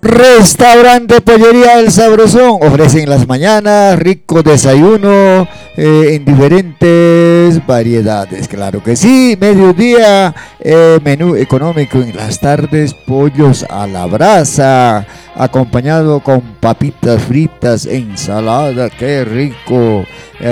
Restaurante Pollería El Sabrosón ofrecen las mañanas rico desayuno en diferentes variedades, claro que sí. Mediodía, menú económico. En las tardes, pollos a la brasa acompañado con papitas fritas, ensalada, qué rico.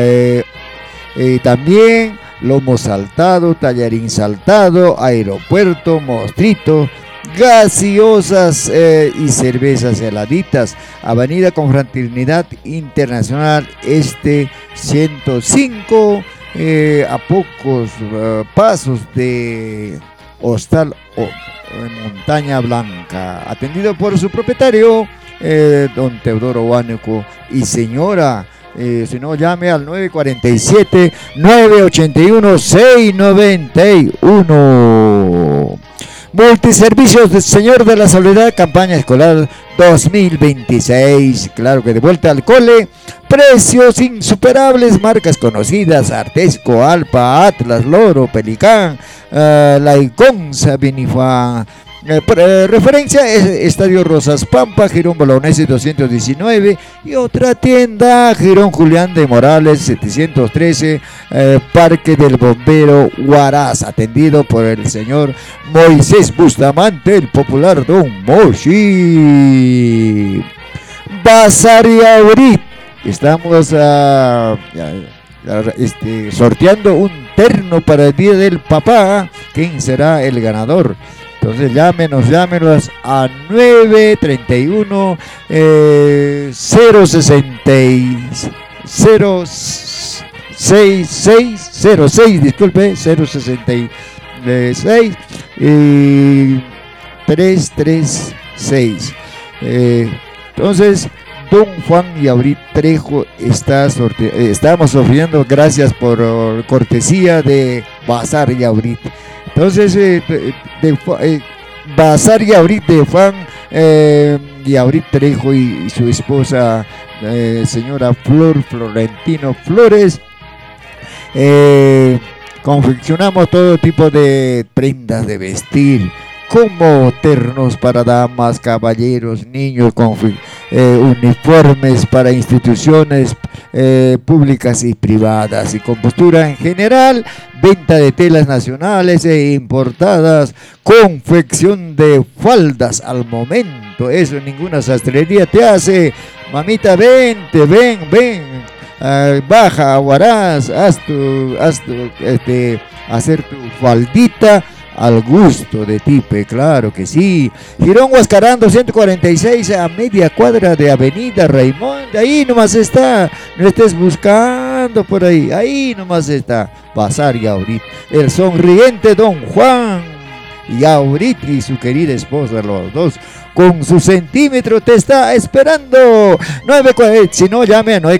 También lomo saltado, tallarín saltado, aeropuerto, mostrito, gaseosas y cervezas heladitas. Avenida Confraternidad Internacional Este 105, a pocos pasos de Hostal Montaña Blanca. Atendido por su propietario, don Teodoro Huánuco y señora. Si no, llame al 947-981-691. Multiservicios de Señor de la Soledad, campaña escolar 2026. Claro que de vuelta al cole. Precios insuperables, marcas conocidas: Artesco, Alpa, Atlas, Loro, Pelicán, Laiconza, Benifán. Referencia es Estadio Rosas Pampa, Girón Bolognesi 219, y otra tienda, Girón Julián de Morales 713, Parque del Bombero Huaraz, atendido por el señor Moisés Bustamante, el popular Don Moshi. Bazar y Abrit, estamos sorteando un terno para el Día del Papá. ¿Quién será el ganador? Entonces llámenos a 931 066 disculpe, 066 336. Entonces, don Juan y Abrit Trejo estamos ofreciendo, gracias por cortesía de Bazar y Abrit. Entonces, Bazar y Abrit de Juan y Abrit Trejo y su esposa, señora Florentino Flores, confeccionamos todo tipo de prendas de vestir, como ternos para damas, caballeros, niños, uniformes para instituciones públicas y privadas, y compostura en general, venta de telas nacionales e importadas, confección de faldas al momento. Eso ninguna sastrería te hace. Mamita, ven, baja a Huaraz, hacer tu faldita al gusto de Tipe, claro que sí. Girón Huascarán 246, a media cuadra de Avenida Raimón. Ahí nomás está, no estés buscando por ahí nomás está Bazar y Abrit. El sonriente don Juan y Abrit y su querida esposa, los dos con su centímetro te está esperando. Si no, llame a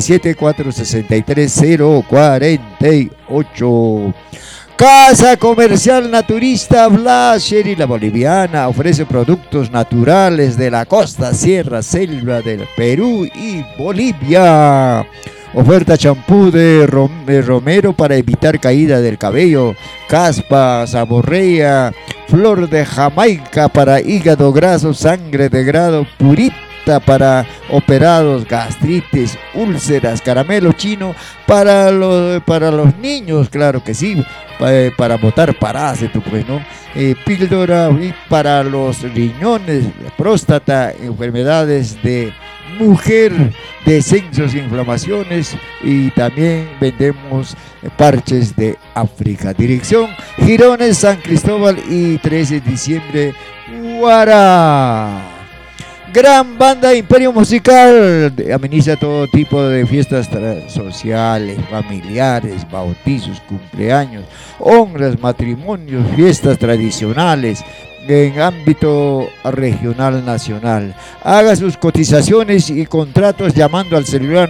947-463-048. Casa Comercial Naturista Blasher y la Boliviana ofrece productos naturales de la costa, sierra, selva del Perú y Bolivia. Oferta: champú de romero para evitar caída del cabello, caspa, saborrea, flor de Jamaica para hígado graso, sangre de grado, purita para operados, gastritis, úlceras, caramelo chino para los niños, claro que sí, para botar parásito, pues, ¿no? Píldora para los riñones, próstata, enfermedades de mujer, descensos e inflamaciones, y también vendemos parches de África. Dirección: Girones, San Cristóbal y 13 de diciembre, Huara. Gran banda Imperio Musical ameniza todo tipo de fiestas sociales, familiares, bautizos, cumpleaños, honras, matrimonios, fiestas tradicionales en ámbito regional, nacional. Haga sus cotizaciones y contratos llamando al celular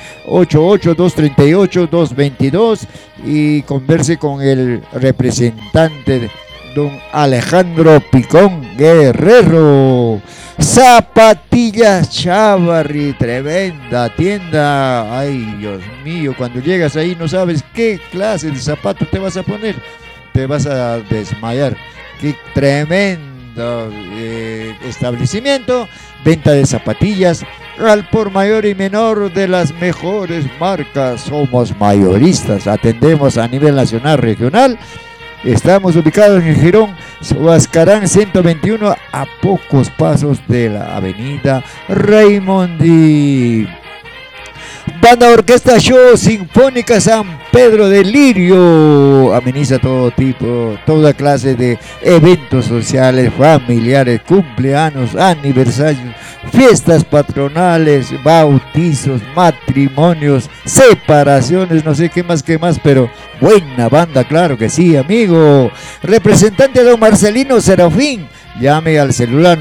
988-238-222 y converse con el representante, don Alejandro Picón Guerrero. Zapatillas Chavarri, tremenda tienda. Ay, Dios mío, cuando llegas ahí no sabes qué clase de zapato te vas a poner, te vas a desmayar. Qué tremendo establecimiento, venta de zapatillas al por mayor y menor de las mejores marcas. Somos mayoristas, atendemos a nivel nacional, regional. Estamos ubicados en el Girón Huascarán 121, a pocos pasos de la avenida Raimondi. Banda Orquesta Show Sinfónica San Pedro de Lirio ameniza todo tipo, toda clase de eventos sociales, familiares, cumpleaños, aniversarios, fiestas patronales, bautizos, matrimonios, separaciones, no sé qué más, pero buena banda, claro que sí, amigo. Representante don Marcelino Serafín, llame al celular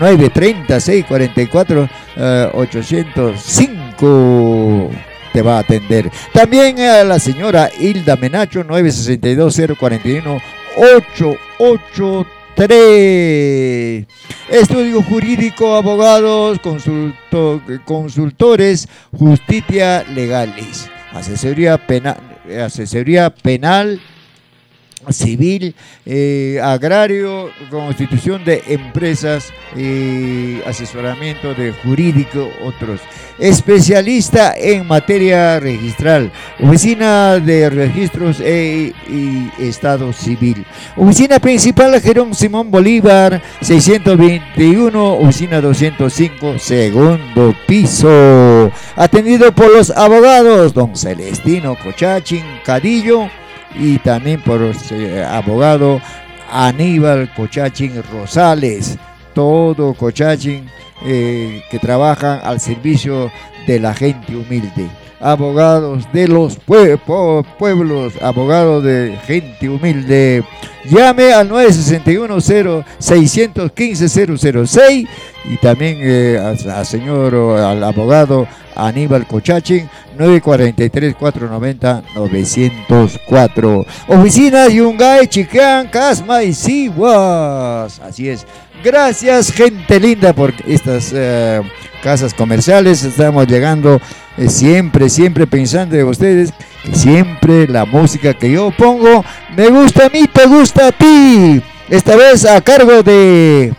930-644-805. Te va a atender. También a la señora Hilda Menacho, 962-041-883. Estudio jurídico, abogados, consultores, justicia legalis, asesoría penal, civil, agrario, constitución de empresas, asesoramiento de jurídico, otros. Especialista en materia registral, oficina de registros y estado civil. Oficina principal Gerón Simón Bolívar 621, oficina 205, segundo piso. Atendido por los abogados don Celestino Cochachín Cadillo y también por abogado Aníbal Cochachín Rosales. Todo Cochachín que trabajan al servicio de la gente humilde. Abogados de los pueblos, abogados de gente humilde. Llame al 961-615-006 y también al abogado Aníbal Cochachín, 943-490-904. Oficina Yungay, Chiquán, Casma y Siguas. Así es. Gracias, gente linda, por estas casas comerciales. Estamos llegando siempre pensando en ustedes. Siempre la música que yo pongo me gusta a mí, te gusta a ti. Esta vez a cargo de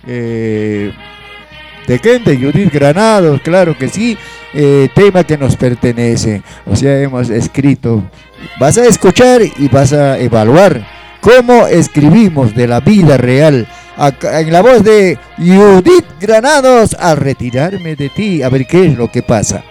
¿quién? De Judith Granados, claro que sí. Tema que nos pertenece. O sea, hemos escrito. Vas a escuchar y vas a evaluar cómo escribimos de la vida real. Acá, en la voz de Judith Granados, al retirarme de ti. A ver qué es lo que pasa.